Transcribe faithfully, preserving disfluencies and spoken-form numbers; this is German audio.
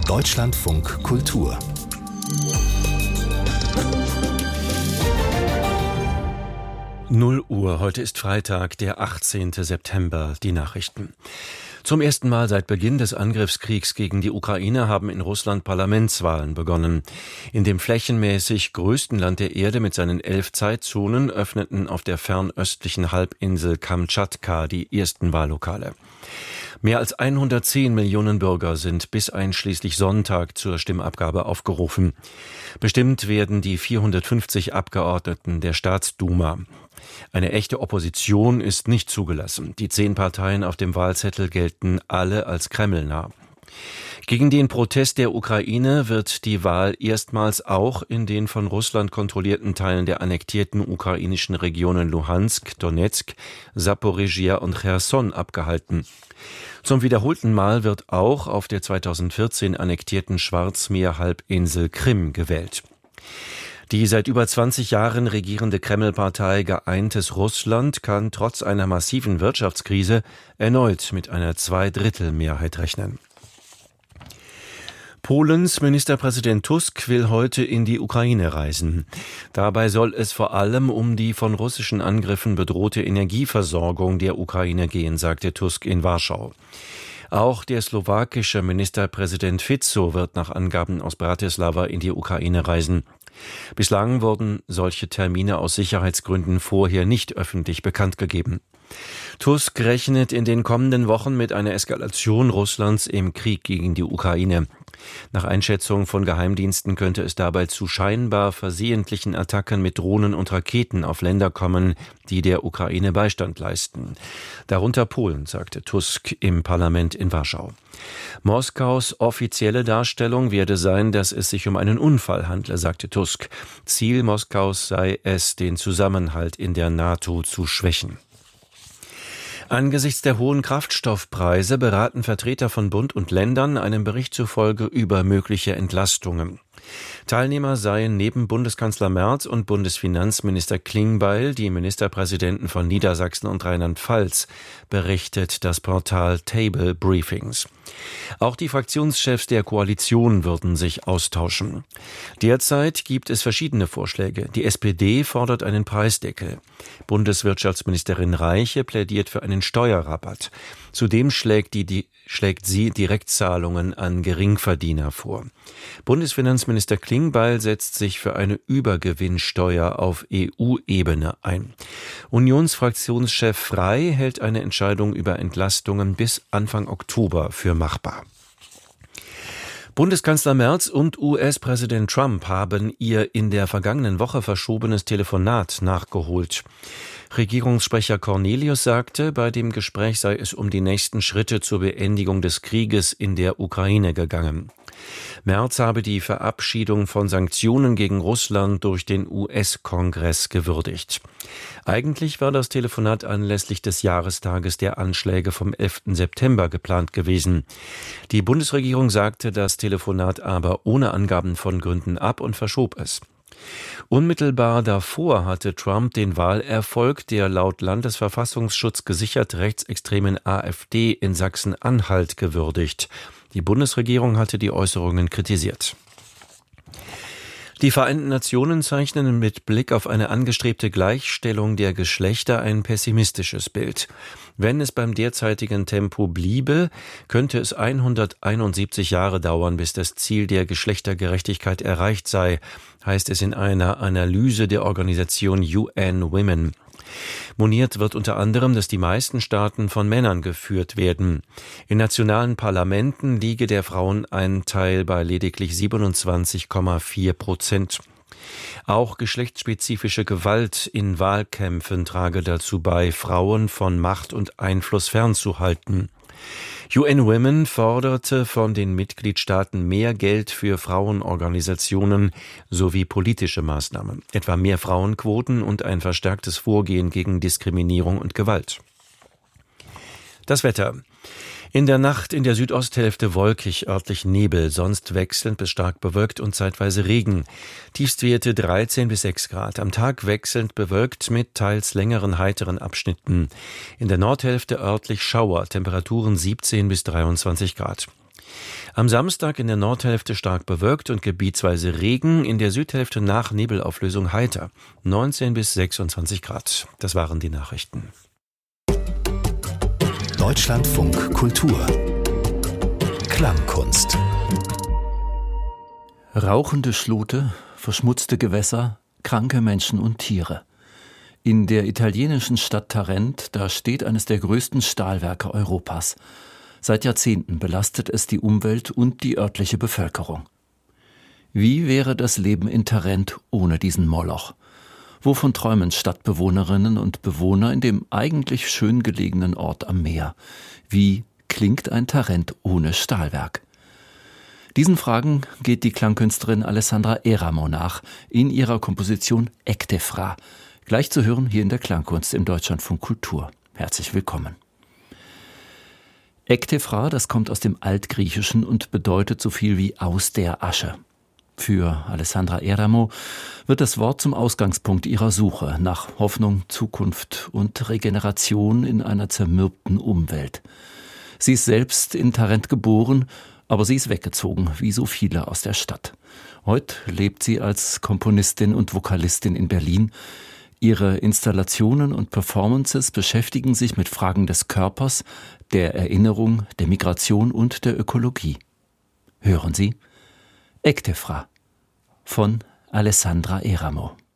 Deutschlandfunk Kultur. null Uhr, heute ist Freitag, der achtzehnten September, die Nachrichten. Zum ersten Mal seit Beginn des Angriffskriegs gegen die Ukraine haben in Russland Parlamentswahlen begonnen. In dem flächenmäßig größten Land der Erde mit seinen elf Zeitzonen öffneten auf der fernöstlichen Halbinsel Kamtschatka die ersten Wahllokale. Mehr als hundertzehn Millionen Bürger sind bis einschließlich Sonntag zur Stimmabgabe aufgerufen. Bestimmt werden die vierhundertfünfzig Abgeordneten der Staatsduma. Eine echte Opposition ist nicht zugelassen. Die zehn Parteien auf dem Wahlzettel gelten alle als kremlnah. Gegen den Protest der Ukraine wird die Wahl erstmals auch in den von Russland kontrollierten Teilen der annektierten ukrainischen Regionen Luhansk, Donetsk, Saporischschja und Cherson abgehalten. Zum wiederholten Mal wird auch auf der zweitausendvierzehn annektierten Schwarzmeerhalbinsel Krim gewählt. Die seit über zwanzig Jahren regierende Kreml-Partei Geeintes Russland kann trotz einer massiven Wirtschaftskrise erneut mit einer Zweidrittelmehrheit rechnen. Polens Ministerpräsident Tusk will heute in die Ukraine reisen. Dabei soll es vor allem um die von russischen Angriffen bedrohte Energieversorgung der Ukraine gehen, sagte Tusk in Warschau. Auch der slowakische Ministerpräsident Fico wird nach Angaben aus Bratislava in die Ukraine reisen. Bislang wurden solche Termine aus Sicherheitsgründen vorher nicht öffentlich bekannt gegeben. Tusk rechnet in den kommenden Wochen mit einer Eskalation Russlands im Krieg gegen die Ukraine. Nach Einschätzung von Geheimdiensten könnte es dabei zu scheinbar versehentlichen Attacken mit Drohnen und Raketen auf Länder kommen, die der Ukraine Beistand leisten. Darunter Polen, sagte Tusk im Parlament in Warschau. Moskaus offizielle Darstellung werde sein, dass es sich um einen Unfall handle, sagte Tusk. Ziel Moskaus sei es, den Zusammenhalt in der NATO zu schwächen. Angesichts der hohen Kraftstoffpreise beraten Vertreter von Bund und Ländern einem Bericht zufolge über mögliche Entlastungen. Teilnehmer seien neben Bundeskanzler Merz und Bundesfinanzminister Klingbeil die Ministerpräsidenten von Niedersachsen und Rheinland-Pfalz, berichtet das Portal Table Briefings. Auch die Fraktionschefs der Koalition würden sich austauschen. Derzeit gibt es verschiedene Vorschläge. Die S P D fordert einen Preisdeckel. Bundeswirtschaftsministerin Reiche plädiert für einen Steuerrabatt. Zudem schlägt, die, die, schlägt sie Direktzahlungen an Geringverdiener vor. Bundesfinanzminister Klingbeil setzt sich für eine Übergewinnsteuer auf E U-Ebene ein. Unionsfraktionschef Frey hält eine Entscheidung über Entlastungen bis Anfang Oktober für machbar. Bundeskanzler Merz und U S-Präsident Trump haben ihr in der vergangenen Woche verschobenes Telefonat nachgeholt. Regierungssprecher Cornelius sagte, bei dem Gespräch sei es um die nächsten Schritte zur Beendigung des Krieges in der Ukraine gegangen. Merz habe die Verabschiedung von Sanktionen gegen Russland durch den U S-Kongress gewürdigt. Eigentlich war das Telefonat anlässlich des Jahrestages der Anschläge vom elften September geplant gewesen. Die Bundesregierung sagte das Telefonat aber ohne Angaben von Gründen ab und verschob es. Unmittelbar davor hatte Trump den Wahlerfolg der laut Landesverfassungsschutz gesichert rechtsextremen AfD in Sachsen-Anhalt gewürdigt. Die Bundesregierung hatte die Äußerungen kritisiert. Die Vereinten Nationen zeichnen mit Blick auf eine angestrebte Gleichstellung der Geschlechter ein pessimistisches Bild. Wenn es beim derzeitigen Tempo bliebe, könnte es hunderteinundsiebzig Jahre dauern, bis das Ziel der Geschlechtergerechtigkeit erreicht sei, heißt es in einer Analyse der Organisation U N Women. Moniert wird unter anderem, dass die meisten Staaten von Männern geführt werden. In nationalen Parlamenten liege der Frauenanteil bei lediglich siebenundzwanzig Komma vier Prozent. Auch geschlechtsspezifische Gewalt in Wahlkämpfen trage dazu bei, Frauen von Macht und Einfluss fernzuhalten. U N Women forderte von den Mitgliedstaaten mehr Geld für Frauenorganisationen sowie politische Maßnahmen, etwa mehr Frauenquoten und ein verstärktes Vorgehen gegen Diskriminierung und Gewalt. Das Wetter. In der Nacht in der Südosthälfte wolkig, örtlich Nebel, sonst wechselnd bis stark bewölkt und zeitweise Regen. Tiefstwerte dreizehn bis sechs Grad. Am Tag wechselnd bewölkt mit teils längeren heiteren Abschnitten. In der Nordhälfte örtlich Schauer, Temperaturen siebzehn bis dreiundzwanzig Grad. Am Samstag in der Nordhälfte stark bewölkt und gebietsweise Regen, in der Südhälfte nach Nebelauflösung heiter. neunzehn bis sechsundzwanzig Grad. Das waren die Nachrichten. Deutschlandfunk Kultur. Klangkunst. Rauchende Schlote, verschmutzte Gewässer, kranke Menschen und Tiere. In der italienischen Stadt Tarent, da steht eines der größten Stahlwerke Europas. Seit Jahrzehnten belastet es die Umwelt und die örtliche Bevölkerung. Wie wäre das Leben in Tarent ohne diesen Moloch? Wovon träumen Stadtbewohnerinnen und Bewohner in dem eigentlich schön gelegenen Ort am Meer? Wie klingt ein Tarent ohne Stahlwerk? Diesen Fragen geht die Klangkünstlerin Alessandra Eramo nach in ihrer Komposition Ektefra. Gleich zu hören hier in der Klangkunst im Deutschlandfunk Kultur. Herzlich willkommen. Ektefra, das kommt aus dem Altgriechischen und bedeutet so viel wie aus der Asche. Für Alessandra Eramo wird das Wort zum Ausgangspunkt ihrer Suche nach Hoffnung, Zukunft und Regeneration in einer zermürbten Umwelt. Sie ist selbst in Tarent geboren, aber sie ist weggezogen, wie so viele aus der Stadt. Heute lebt sie als Komponistin und Vokalistin in Berlin. Ihre Installationen und Performances beschäftigen sich mit Fragen des Körpers, der Erinnerung, der Migration und der Ökologie. Hören Sie Ektefra von Alessandra Eramo.